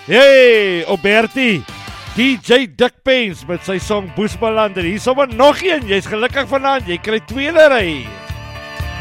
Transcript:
Hey, Obertie, DJ Dikpens met sy song Boesbaland en hier sommer nog een, jy's gelukkig vanaand, jy kry tweede ry.